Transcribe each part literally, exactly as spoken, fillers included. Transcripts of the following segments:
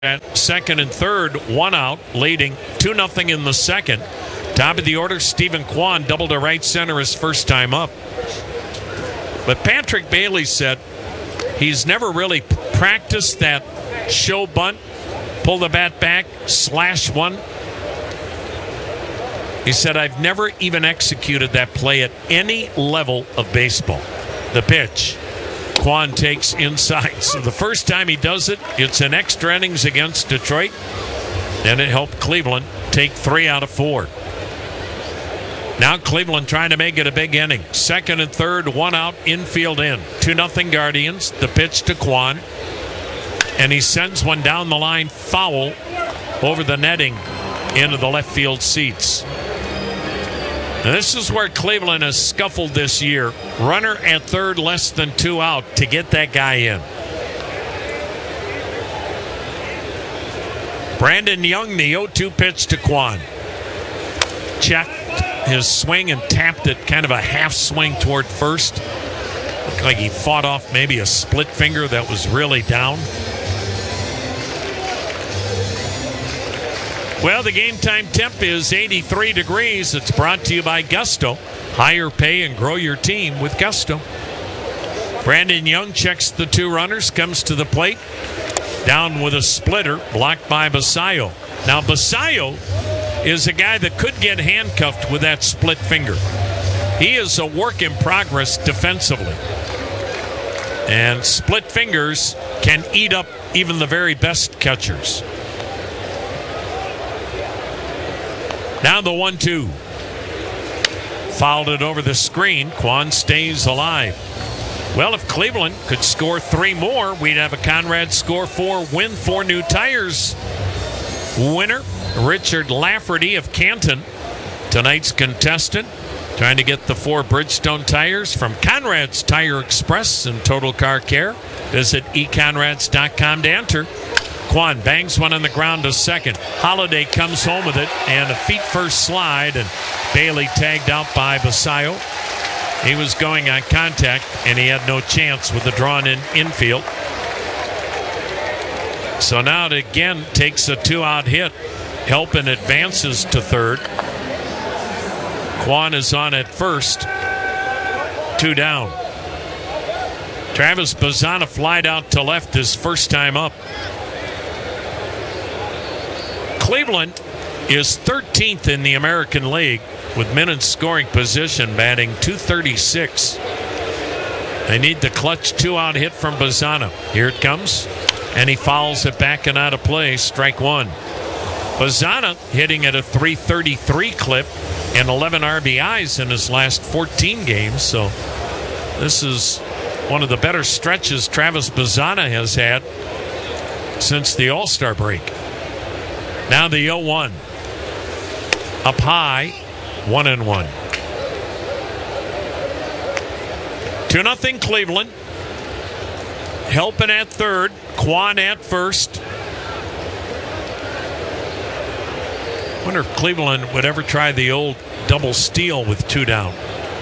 At second and third, one out, leading two nothing in the second. Top of the order, Stephen Kwan, double to right center his first time up. But Patrick Bailey said he's never really practiced that show bunt, pull the bat back, slash one. He said, I've never even executed that play at any level of baseball. The pitch. Kwan takes inside. So the first time he does it, it's an extra innings against Detroit. And it helped Cleveland take three out of four. Now Cleveland trying to make it a big inning. Second and third, one out, infield in. two nothing Guardians. The pitch to Kwan. And he sends one down the line, foul over the netting into the left field seats. Now this is where Cleveland has scuffled this year. Runner at third, less than two out to get that guy in. Brandon Young, the oh two pitch to Kwan. Checked his swing and tapped it, kind of a half swing toward first. Looked like he fought off maybe a split finger that was really down. Well, the game time temp is eighty-three degrees. It's brought to you by Gusto. Higher pay and grow your team with Gusto. Brandon Young checks the two runners, comes to the plate. Down with a splitter, blocked by Basayo. Now, Basayo is a guy that could get handcuffed with that split finger. He is a work in progress defensively. And split fingers can eat up even the very best catchers. Now the one two. Fouled it over the screen. Kwan stays alive. Well, if Cleveland could score three more, we'd have a Conrad Score four win. Four new tires winner, Richard Lafferty of Canton, tonight's contestant, trying to get the four Bridgestone tires from Conrad's Tire Express and Total Car Care. Visit e conrads dot com to enter. Kwan bangs one on the ground to second. Holiday comes home with it and a feet first slide, and Bailey tagged out by Basayo. He was going on contact and he had no chance with the drawn in infield. So now it again takes a two out hit. Helpin advances to third. Kwan is on at first. Two down. Travis Bazzana flied out to left his first time up. Cleveland is thirteenth in the American League with men in scoring position, batting two thirty-six. They need the clutch two-out hit from Bazzana. Here it comes, and he fouls it back and out of play. Strike one. Bazzana hitting at a three thirty-three clip and eleven R B Is in his last fourteen games. So this is one of the better stretches Travis Bazzana has had since the All-Star break. Now the oh one. Up high, one and one. two nothing Cleveland. Helping at third, Kwan at first. Wonder if Cleveland would ever try the old double steal with two down.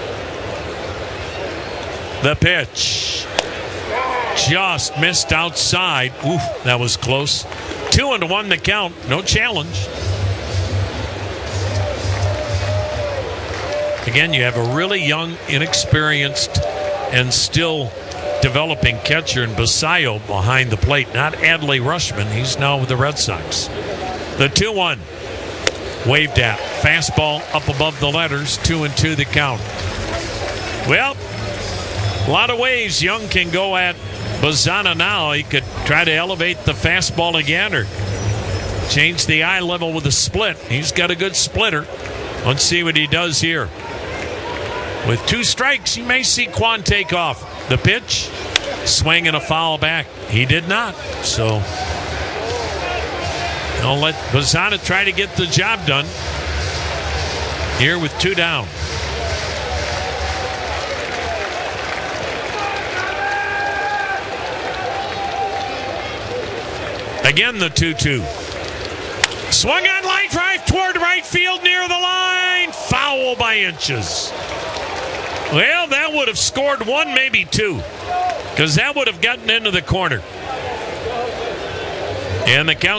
The pitch. Just missed outside. Oof, that was close. Two and one the count. No challenge. Again, you have a really young, inexperienced, and still developing catcher in Basayo behind the plate. Not Adley Rushman. He's now with the Red Sox. The two one. Waved at. Fastball up above the letters. Two and two the count. Well, a lot of ways Young can go at Bazzana now. He could try to elevate the fastball again or change the eye level with a split. He's got a good splitter. Let's see what he does here. With two strikes, you may see Kwan take off. The pitch, swing and a foul back. He did not. So I'll let Bazzana try to get the job done here with two down. Again, the two two. Swung on line drive toward right field near the line. Foul by inches. Well, that would have scored one, maybe two, because that would have gotten into the corner. And the count